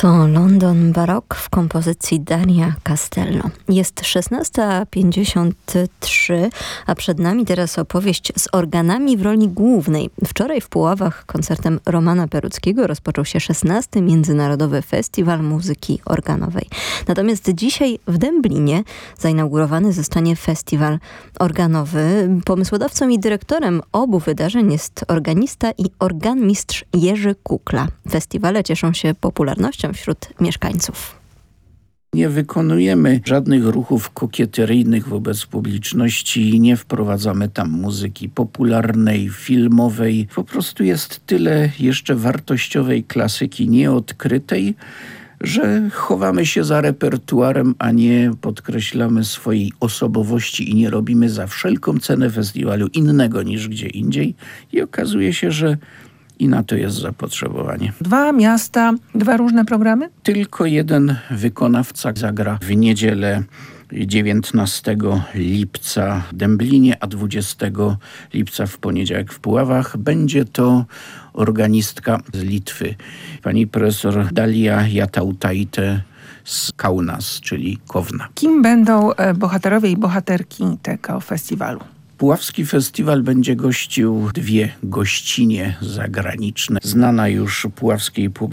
To London Baroque w kompozycji Dania Castello. Jest 16:53, a przed nami teraz opowieść z organami w roli głównej. Wczoraj w Puławach koncertem Romana Peruckiego rozpoczął się 16. Międzynarodowy Festiwal Muzyki Organowej. Natomiast dzisiaj w Dęblinie zainaugurowany zostanie Festiwal Organowy. Pomysłodawcą i dyrektorem obu wydarzeń jest organista i organmistrz Jerzy Kukla. Festiwale cieszą się popularnością wśród mieszkańców. Nie wykonujemy żadnych ruchów kokieteryjnych wobec publiczności, nie wprowadzamy tam muzyki popularnej, filmowej. Po prostu jest tyle jeszcze wartościowej klasyki nieodkrytej, że chowamy się za repertuarem, a nie podkreślamy swojej osobowości i nie robimy za wszelką cenę festiwalu innego niż gdzie indziej. I okazuje się, że i na to jest zapotrzebowanie. 2 miasta, 2 różne programy? Tylko jeden wykonawca zagra w niedzielę 19 lipca w Dęblinie, a 20 lipca w poniedziałek w Puławach. Będzie to organistka z Litwy, pani profesor Dalia Jatautaite z Kaunas, czyli Kowna. Kim będą bohaterowie i bohaterki tego festiwalu? Puławski Festiwal będzie gościł 2 gościnie zagraniczne. Znana już puławskiej publiczności